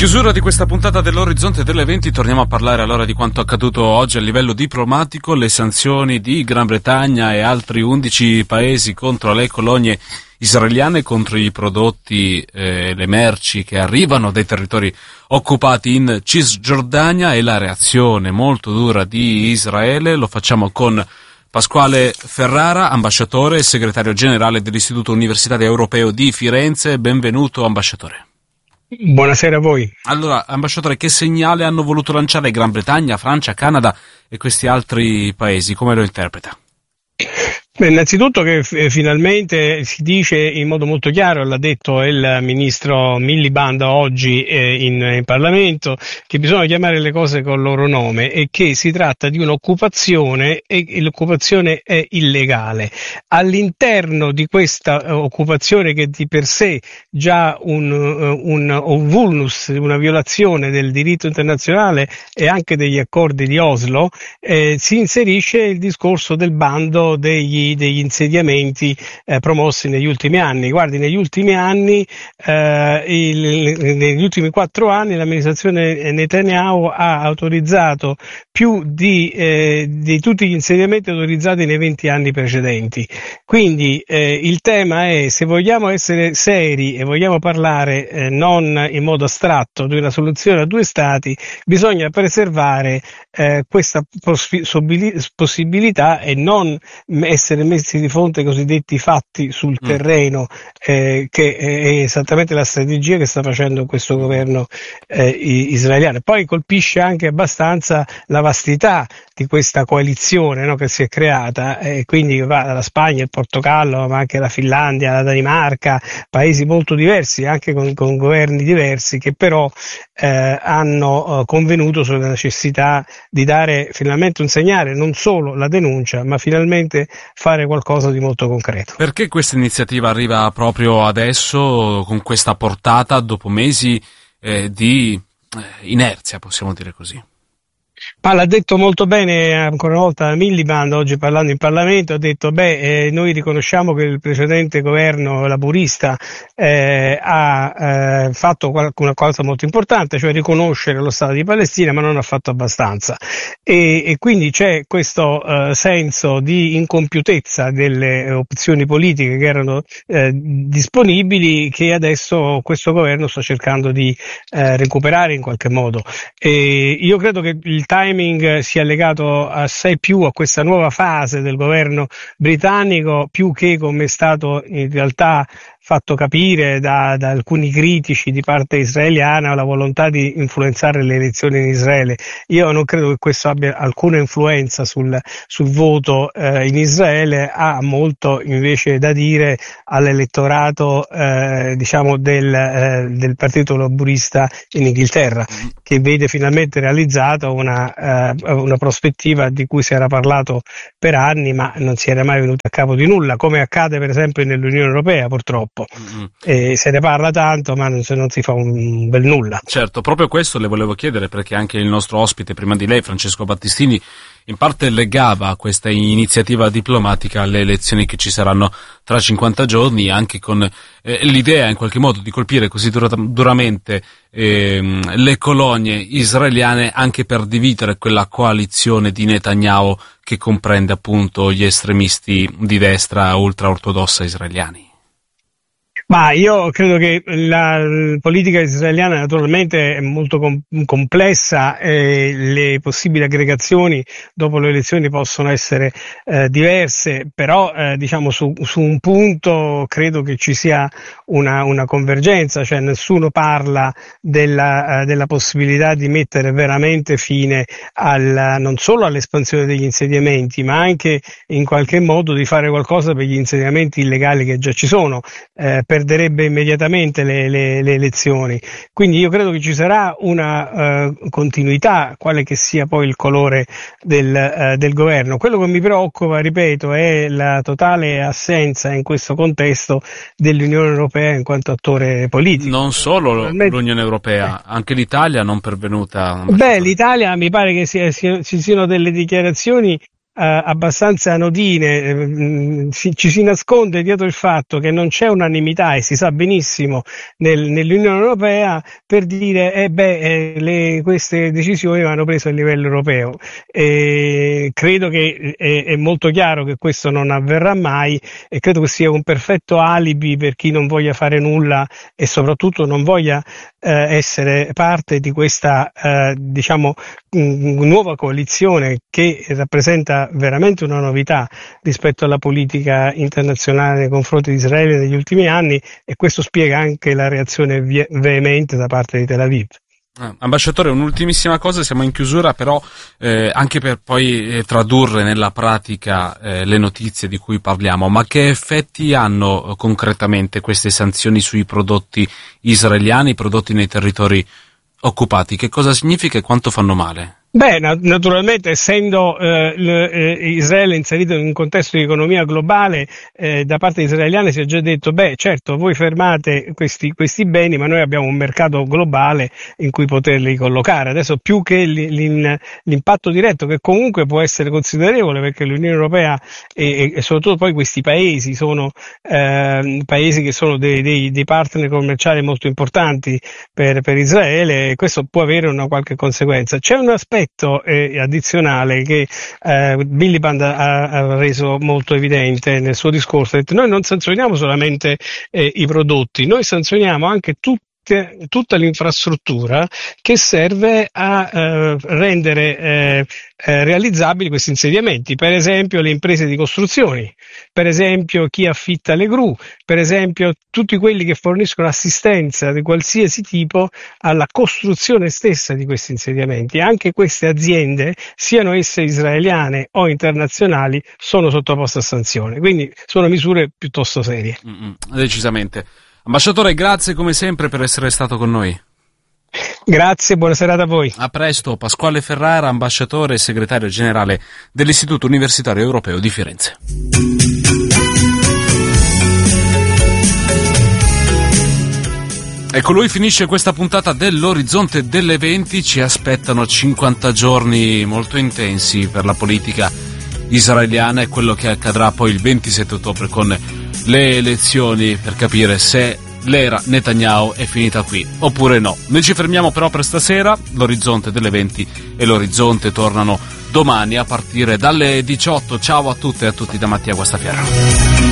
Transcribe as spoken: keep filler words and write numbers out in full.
Chiusura di questa puntata dell'Orizzonte delle venti, torniamo a parlare allora di quanto accaduto oggi a livello diplomatico, le sanzioni di Gran Bretagna e altri undici paesi contro le colonie israeliane, contro i prodotti e eh, le merci che arrivano dai territori occupati in Cisgiordania e la reazione molto dura di Israele. Lo facciamo con Pasquale Ferrara, ambasciatore e segretario generale dell'Istituto Universitario Europeo di Firenze. Benvenuto, ambasciatore. Buonasera a voi. Allora, ambasciatore, che segnale hanno voluto lanciare Gran Bretagna, Francia, Canada e questi altri paesi? Come lo interpreta? Beh, innanzitutto che f- finalmente si dice in modo molto chiaro, l'ha detto il ministro Miliband oggi eh, in, in Parlamento, che bisogna chiamare le cose col loro nome e che si tratta di un'occupazione e l'occupazione è illegale. All'interno di questa uh, occupazione, che di per sé già un, uh, un, un vulnus, una violazione del diritto internazionale e anche degli accordi di Oslo, eh, si inserisce il discorso del bando degli degli insediamenti eh, promossi negli ultimi anni. Guardi, negli ultimi anni, eh, il, negli ultimi quattro anni l'amministrazione Netanyahu ha autorizzato più di, eh, di tutti gli insediamenti autorizzati nei venti anni precedenti. Quindi eh, il tema è, se vogliamo essere seri e vogliamo parlare eh, non in modo astratto di una soluzione a due stati, bisogna preservare eh, questa possibilità e non essere messi di fronte ai cosiddetti fatti sul mm. terreno, eh, che è esattamente la strategia che sta facendo questo governo eh, israeliano. Poi colpisce anche abbastanza la vastità di questa coalizione, no, che si è creata, e eh, quindi va dalla Spagna, il Portogallo, ma anche la Finlandia, la Danimarca, paesi molto diversi, anche con, con governi diversi, che però eh, hanno eh, convenuto sulla necessità di dare finalmente un segnale, non solo la denuncia, ma finalmente fare qualcosa di molto concreto. Perché questa iniziativa arriva proprio adesso, con questa portata, dopo mesi eh, di eh, inerzia, possiamo dire così? Ma l'ha detto molto bene ancora una volta Miliband oggi parlando in Parlamento, ha detto beh eh, noi riconosciamo che il precedente governo laburista eh, ha eh, fatto una cosa molto importante, cioè riconoscere lo Stato di Palestina, ma non ha fatto abbastanza e, e quindi c'è questo eh, senso di incompiutezza delle opzioni politiche che erano eh, disponibili, che adesso questo governo sta cercando di eh, recuperare in qualche modo. E io credo che il timing sia legato assai più a questa nuova fase del governo britannico, più che come è stato in realtà fatto capire da, da alcuni critici di parte israeliana, la volontà di influenzare le elezioni in Israele. Io non credo che questo abbia alcuna influenza sul, sul voto eh, in Israele, ha molto invece da dire all'elettorato eh, diciamo del, eh, del partito laburista in Inghilterra, che vede finalmente realizzata una, eh, una prospettiva di cui si era parlato per anni, ma non si era mai venuto a capo di nulla, come accade per esempio nell'Unione Europea purtroppo. Mm-hmm. E se ne parla tanto, ma non, non si fa un bel nulla. Certo, proprio questo le volevo chiedere, perché anche il nostro ospite prima di lei, Francesco Battistini, in parte legava questa iniziativa diplomatica alle elezioni che ci saranno tra cinquanta giorni, anche con eh, l'idea in qualche modo di colpire così dura- duramente eh, le colonie israeliane, anche per dividere quella coalizione di Netanyahu che comprende appunto gli estremisti di destra ultraortodossa israeliani. Ma io credo che la politica israeliana naturalmente è molto com- complessa e le possibili aggregazioni dopo le elezioni possono essere eh, diverse, però eh, diciamo su, su un punto credo che ci sia una, una convergenza, cioè nessuno parla della, uh, della possibilità di mettere veramente fine al, non solo all'espansione degli insediamenti, ma anche in qualche modo di fare qualcosa per gli insediamenti illegali che già ci sono, eh, per perderebbe immediatamente le, le, le elezioni. Quindi io credo che ci sarà una uh, continuità, quale che sia poi il colore del, uh, del governo. Quello che mi preoccupa, ripeto, è la totale assenza in questo contesto dell'Unione Europea in quanto attore politico. Non solo l'Unione Europea, anche l'Italia non pervenuta. Beh, l'Italia mi pare che sia, sia, ci siano delle dichiarazioni abbastanza anodine, eh, si, ci si nasconde dietro il fatto che non c'è unanimità, e si sa benissimo nel, nell'Unione Europea, per dire eh beh, eh, le, queste decisioni vanno prese a livello europeo. E credo che è, è molto chiaro che questo non avverrà mai, e credo che sia un perfetto alibi per chi non voglia fare nulla e soprattutto non voglia eh, essere parte di questa eh, diciamo mh, nuova coalizione che rappresenta veramente una novità rispetto alla politica internazionale nei confronti di Israele negli ultimi anni, e questo spiega anche la reazione ve- veemente da parte di Tel Aviv. Ah, ambasciatore, un'ultimissima cosa, siamo in chiusura, però eh, anche per poi eh, tradurre nella pratica eh, le notizie di cui parliamo, ma che effetti hanno eh, concretamente queste sanzioni sui prodotti israeliani, prodotti nei territori occupati? Che cosa significa e quanto fanno male? Beh, na- naturalmente, essendo eh, l- eh, Israele inserito in un contesto di economia globale, eh, da parte israeliana si è già detto, beh, certo, voi fermate questi, questi beni, ma noi abbiamo un mercato globale in cui poterli collocare. Adesso, più che l'in- l'impatto diretto, che comunque può essere considerevole, perché l'Unione Europea e, e soprattutto poi questi paesi sono eh, paesi che sono dei, dei, dei partner commerciali molto importanti per, per Israele, e questo può avere una qualche conseguenza. C'è un aspetto Eh, addizionale che eh, Miliband ha, ha reso molto evidente nel suo discorso. Ha detto: noi non sanzioniamo solamente eh, i prodotti, noi sanzioniamo anche tutti tutta l'infrastruttura che serve a eh, rendere eh, eh, realizzabili questi insediamenti, per esempio le imprese di costruzioni, per esempio chi affitta le gru, per esempio tutti quelli che forniscono assistenza di qualsiasi tipo alla costruzione stessa di questi insediamenti. Anche queste aziende, siano esse israeliane o internazionali, sono sottoposte a sanzione, quindi sono misure piuttosto serie. Mm-mm, decisamente. Ambasciatore, grazie come sempre per essere stato con noi. Grazie, buona serata a voi. A presto. Pasquale Ferrara, ambasciatore e segretario generale dell'Istituto Universitario Europeo di Firenze. E con lui finisce questa puntata dell'Orizzonte delle venti. Ci aspettano cinquanta giorni molto intensi per la politica israeliana e quello che accadrà poi il ventisette ottobre con le elezioni, per capire se l'era Netanyahu è finita qui oppure no. Noi ci fermiamo però per stasera. L'Orizzonte delle venti e l'Orizzonte tornano domani a partire dalle diciotto. Ciao a tutte e a tutti da Mattia Guastafiero.